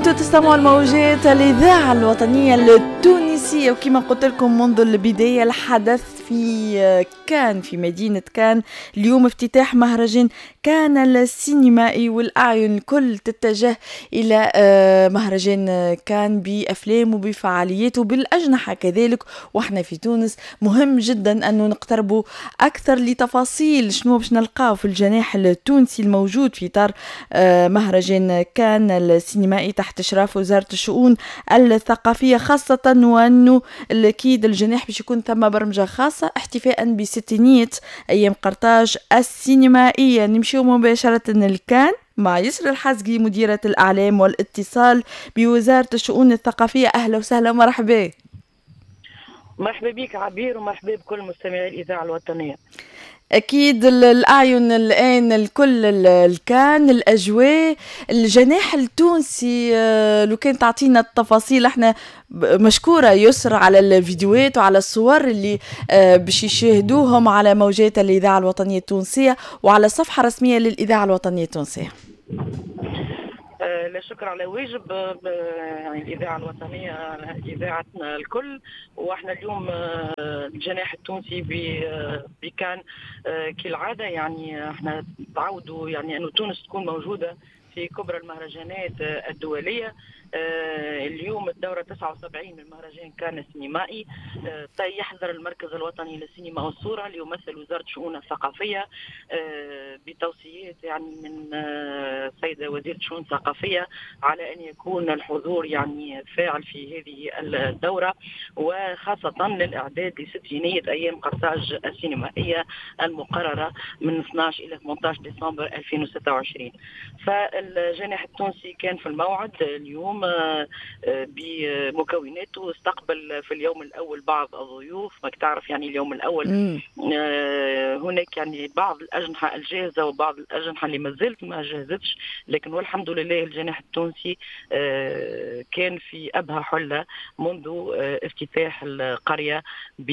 كنتوا تستمعوا الموجات الإذاعة الوطنية التونسية، وكما قلت لكم منذ البداية الحدث في مدينة كان اليوم افتتاح مهرجان كان السينمائي، والأعين الكل تتجه إلى مهرجان كان بأفلام وبفعاليات وبالأجنحة كذلك. وإحنا في تونس مهم جدا أنه نقتربوا أكثر لتفاصيل شنو باش نلقاو في الجناح التونسي الموجود في إطار مهرجان كان السينمائي تحت إشراف وزارة الشؤون الثقافية، خاصة وأنه الأكيد الجناح باش يكون ثم برمجة خاصة احتفاء بستينية أيام قرطاج السينمائية. نمشيو مباشرة الكان مع يسر الحزقي مديرة الأعلام والاتصال بوزارة الشؤون الثقافية. أهلا وسهلا ومرحبا. مرحبا بك عبير ومرحبا بكل مستمعي الإذاعة الوطنية. أكيد الأعين الآن الكل الكان الأجواء الجناح التونسي، لو كان تعطينا التفاصيل. احنا مشكورة يسر على الفيديوهات وعلى الصور اللي باش يشاهدوهم على موجات الإذاعة الوطنية التونسية وعلى الصفحة الرسمية للإذاعة الوطنية التونسية. لا شكر على واجب. يعني الإذاعة الوطنية إذاعتنا الكل، وإحنا اليوم الجناح التونسي بكان كالعادة. يعني إحنا تعودوا يعني أنه تونس تكون موجودة في كبرى المهرجانات الدولية. اليوم الدورة 79 من مهرجان كان السينمائي يحضر المركز الوطني للسينما والصورة ليمثل وزارة الشؤون الثقافية بتوصيات يعني من السيدة وزيرة الشؤون الثقافية على أن يكون الحضور يعني فاعل في هذه الدورة، وخاصة للإعداد لستينية أيام قرطاج السينمائية المقررة من 12 إلى 18 ديسمبر 2026. فالجناح التونسي كان في الموعد اليوم بمكوناته. استقبل في اليوم الأول بعض الضيوف، ما تعرف يعني اليوم الأول هناك يعني بعض الأجنحة الجاهزة وبعض الأجنحة اللي ما زلت ما جهزتش، لكن والحمد لله الجناح التونسي كان في أبهى حلة منذ افتتاح القرية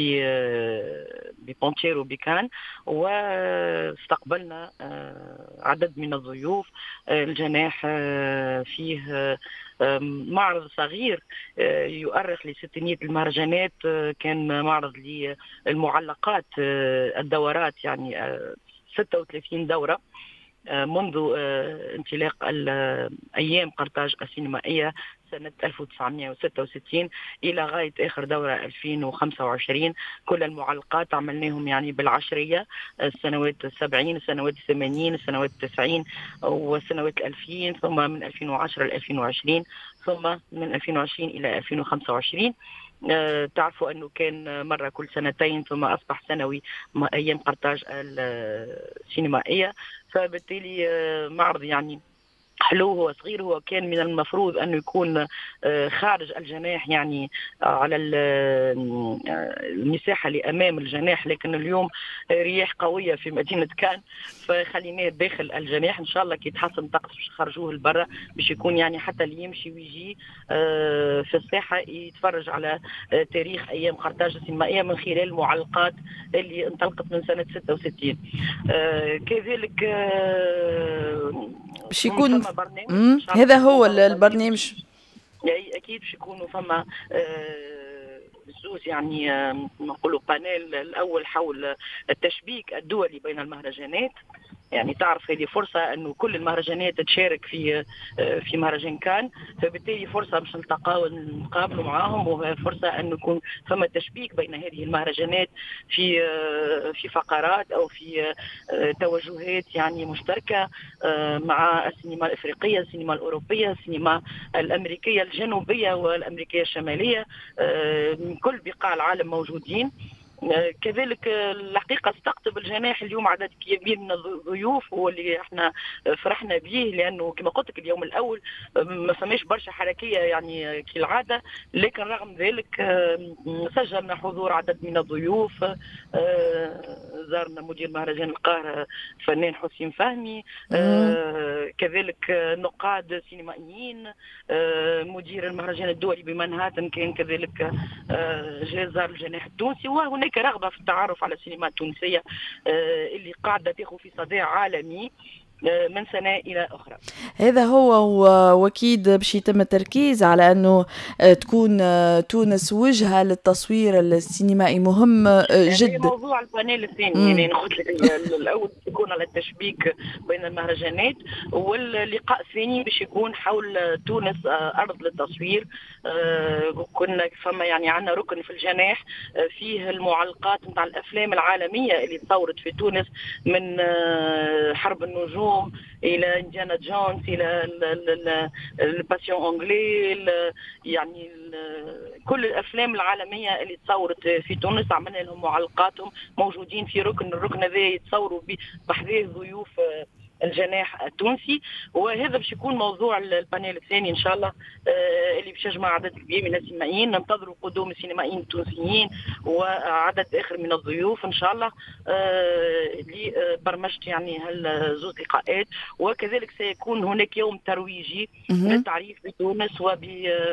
ببونتيرو بكان، واستقبلنا عدد من الضيوف. الجناح فيه معرض صغير يؤرخ لستينية المهرجانات، كان معرض للمعلقات الدورات، يعني 36 دورة منذ انطلاق أيام قرطاج السينمائية سنة 1966 إلى غاية آخر دورة 2025. كل المعلقات عملناهم يعني بالعشرية، السنوات 70 السنوات 80 السنوات 90 والسنوات 2000، ثم من 2010 ل 2020، ثم من 2020 إلى 2025. تعرفوا أنه كان مرة كل سنتين ثم أصبح سنوي أيام قرطاج السينمائية. فبالتالي معرض يعني حلو، هو صغير، هو كان من المفروض أنه يكون خارج الجناح يعني على المساحة اللي أمام الجناح، لكن اليوم رياح قوية في مدينة كان فخليناه داخل الجناح. إن شاء الله كي يتحسن الطقس باش نخرجوه لبرا باش يكون يعني حتى اللي يمشي ويجي في الساحة يتفرج على تاريخ أيام قرطاج السينمائية من خلال المعلقات اللي انطلقت من سنة 66. كذلك باش يكون هذا هو البرنامج. اكيد باش يكونوا فما بزوز يعني نقولوا بانيل. الاول حول التشبيك الدولي بين المهرجانات، يعني تعرف هذه فرصة أنه كل المهرجانات تشارك في مهرجان كان، فبالتالي فرصة باش نلتقاو ونقابلوا معاهم، وفرصة أن يكون فما تشبيك بين هذه المهرجانات في فقرات أو في توجهات يعني مشتركة مع السينما الإفريقية، السينما الأوروبية، السينما الأمريكية الجنوبية والأمريكية الشمالية، من كل بقاع العالم موجودين. كذلك الحقيقة استقطب الجناح اليوم عدد كبير من الضيوف، هو اللي احنا فرحنا به، لأنه كما قلت لك اليوم الأول ما فماش برشا حركية يعني كالعادة، لكن رغم ذلك سجلنا حضور عدد من الضيوف. زارنا مدير مهرجان القاهرة الفنان حسين فهمي، كذلك نقاد سينمائيين، مدير المهرجان الدولي بمنهاتن كان كذلك زار الجناح التونسي. وهناك رغبة في التعرف على السينما التونسية اللي قاعدة تاخذ في صداع عالمي من سنة إلى أخرى. هذا هو وأكيد باش يتم التركيز على أنه تكون تونس وجهة للتصوير السينمائي مهم جدا. موضوع البانيل الثاني يعني نقول لك الأول يكون على التشبيك بين المهرجانات، واللقاء الثاني باش يكون حول تونس أرض للتصوير. كنا فما يعني عندنا ركن في الجناح فيه المعلقات نتاع الأفلام العالمية اللي تصورت في تونس، من حرب النجوم الى انديانا جونز الى الباسيون انجلي، يعني كل الافلام العالميه اللي تصورت في تونس عملنا لهم معلقاتهم موجودين في الركن هذا يتصوروا بحذاه ضيوف الجناح التونسي. وهذا باش يكون موضوع البانيل الثاني ان شاء الله، اللي باش يجمع عدد كبير من السينمائيين. ننتظروا قدوم السينمائيين التونسيين وعدد اخر من الضيوف ان شاء الله اللي برمجت يعني هالزوز لقاءات. وكذلك سيكون هناك يوم ترويجي للتعريف بتونس وبكل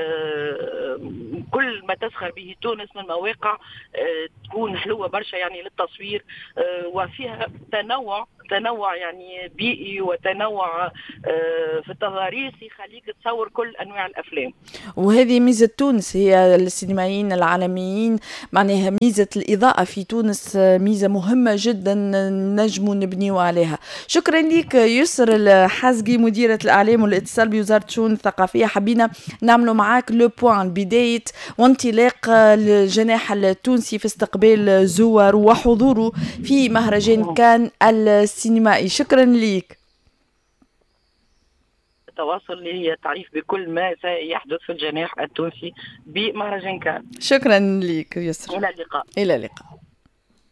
ما تسخر به تونس من مواقع تكون حلوة برشا يعني للتصوير، وفيها تنوع يعني بيئي وتنوع في التضاريس يخليك تصور كل أنواع الأفلام. وهذه ميزة تونس، هي السينمائيين العالميين، معناها ميزة الإضاءة في تونس ميزة مهمة جدا نجم نبنيو عليها. شكرا لك يسر الحزقي مديرة الإعلام والاتصال بوزارة الشؤون الثقافية. حبينا نعملوا معاك لو بوان بداية وانطلاق الجناح التونسي في استقبال زوار وحضوره في مهرجان كان السينمائي. شكرا لك. التواصل اللي هي التعريف بكل ما سيحدث في الجناح التونسي بمهرجان كان. شكرا لك يسر. إلى اللقاء. إلى اللقاء.